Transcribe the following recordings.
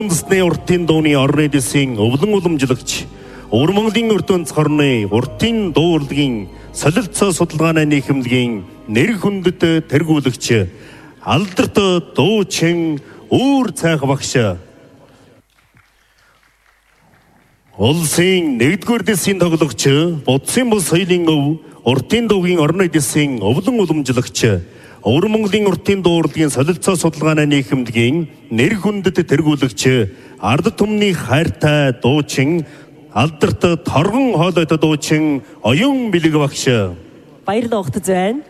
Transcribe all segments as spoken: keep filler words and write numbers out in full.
Үндэсний уртын дууны орны дэсийн өвлөн уламжлагч Өвөр Монголын урт өнц хорны уртын дуу урлагийн солилцоо судалгааны нийхэмлэгийн нэр хүндэт тэргүүлэгч алдарт дуучин Өөр цайх багш улсын нэгдүгээр дэсийн тоглогч Бодсын бус соёлын өв уртын дуугийн орны дэсийн өвлөн уламжлагч Өвөр Монголын уртын дуу урлагийн солилцоо судалгааны нийхэмлэгийн нэр хүндэт тэргүүлэгч ард түмний хайртай дуучин алдарт торгон хоолойтой дуучин Оюн Бэлэг багш баярлалаа огт зайн.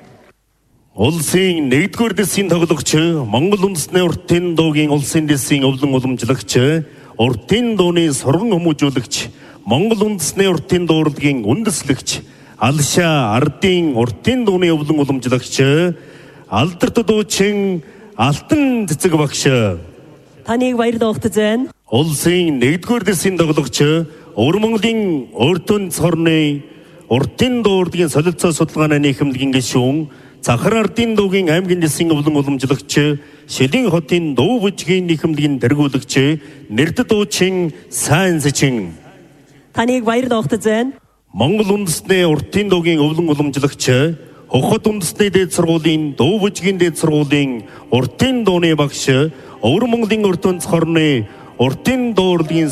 Улсын нэгдүгээр дэсийн тоглогч Монгол үндэсний уртын дуугийн улсын дэсийн өвлөн уламжлагч уртын дууны сурган хүмүүжүүлэгч Монгол үндэсний уртын дуу урлагийн үндэслэгч Алшаа ардын уртын дууны өвлөн уламжлагч алдарт дуучин Алтан Цэцэг багш таныг баярлалаа огт зайн. Улсын нэгдүгээр дэсийн тоглогч Өвөр Монголын урт өнц хорны уртын дуу урлагийн солилцоо судалгааны нийхэмлэгийн гишүүн Захар ардын дуугийн аймгийн дэсийн өвлөн уламжлагч Шилэн хотын дуу бүжгийн нийхэмлэгийн тэргүүлэгч нэрд дуучин Сайн Сэчин таныг баярлалаа огт зайн. Монгол үндэсний уртын дуугийн өвлөн уламжлагч Хохот үндэсний дээд сургуулийн дуу бүжгийн дээд сургуулийн уртын дууны багш Өвөр Монголын урт өнц хорны уртын дуу урлагийн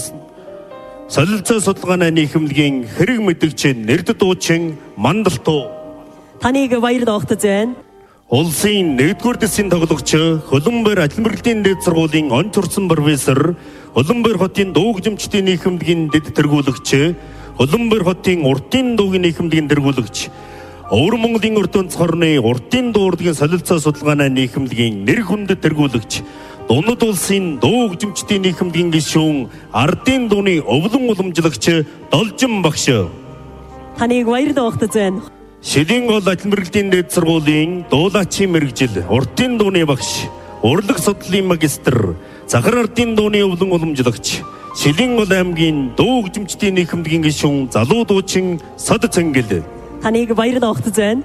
солилцоо судалгааны нийхэмлэгийн хэрэг мэдэгч нэрд дуучин Мандалтуу таныг баярлалаа огт зайн. Улсын нэгдүгээр дэсийн тоглогч Хөлбөмбөр ажил мэргэжлийн дээд сургуулийн он чурсан профессор Хөлбөмбөр хотын дуу хөгжимчдийн нийхэмлэгийн дэд тэргүүлэгч Хөлбөмбөр хотын уртын дуугийн нийхэмлэгийн тэргүүлэгч Өвөр Монголын урт өнц хорны уртын дуу урлагийн солилцоо судалгааны нийхэмлэгийн нэр хүндэт тэргүүлэгч Дунд улсын дуу хөгжимчдийн нийхэмлэгийн гишүүн ардын дууны өвлөн уламжлагч Должин багш таныг баярлалаа огт зайн. Шилэн гол ажил мэргэжлийн дээд сургуулийн дуулаачийн мэргэжил уртын дууны багш урлаг судлалын магистр Захар ардын дууны өвлөн уламжлагч Шилэн гол аймгийн дуу хөгжимчдийн нийхэмлэгийн гишүүн залуу дуучин Сод Цэнгэл таныг баярлалаа огт зайн.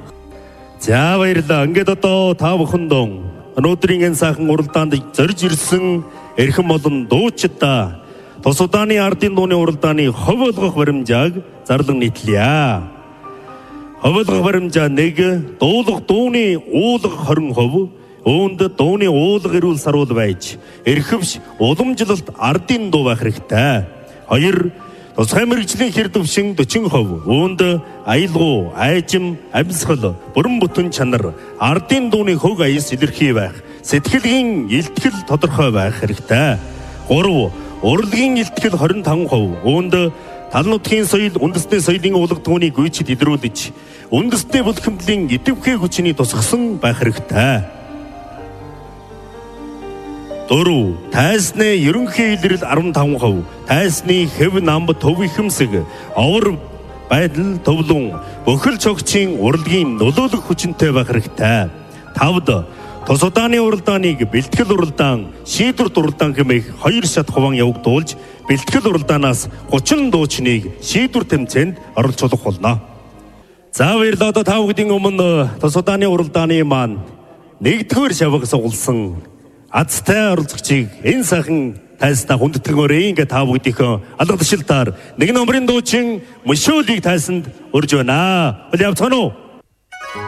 За баярлалаа. Ингээд одоо та бүхэндээ өнөөдрийн энэ сайхан уралдаанд зорж ирсэн эрхэм болон дуучидаа тус удааны ардын дууны уралдааны хов болгох баримжааг зарлан нийтлэе. Хов болгох баримжаа нэг дуулах дууны уулах хорин хов үүнд дууны уулах эрүүл саруул байж эрхэвч уламжлалт ардын дуу байх хэрэгтэй. Хоёр тусгай мэргэжлийн хэр төвшин forty percent үүнд аялгау, айжим, амьсгал, бүрэн бүтэн чанар, ардын дууны хөг аяс илэрхий байх, сэтгэлийн илтгэл тодорхой байх хэрэгтэй. Гурав урлагийн илтгэл twenty-five percent үүнд тал нутгийн соёл, үндэсний соёлын уулах түүнийг гүйцэд илрүүлж, үндэсний бүлхэмдлийн идэвхтэй хүчний тусгасан байх хэрэгтэй. Дөрөв тайсны ерөнхий илрэл fifteen percent тайсны хэв намб төв ихэмсэг овор байдал төвлөн бүхэл цогцын урлагийн нөлөөлөх хүчинтэй байх хэрэгтэй. Тавд тус удааны уралдааныг бэлтгэл уралдаан, шийдвэрт уралдаан хэмээх хоёр шат хуваан явагдуулж бэлтгэл уралдаанаас thirty дуучныг шийдвэр тэмцээнд оролцуулах болно. За баярлалаа. Одоо та бүхэний өмнө тус удааны уралдааны маань нэгдүгээр шавхаг сугалсан азтай оролцогчийг энэ сайхан тайснаа хүндэтгэнгөөрэй. Ингээ та бүгдийнхөө алга тушилтаар нэг номерын дуучин Мөшөөлийг тайсанд урьж байна. Уул явцгаана уу?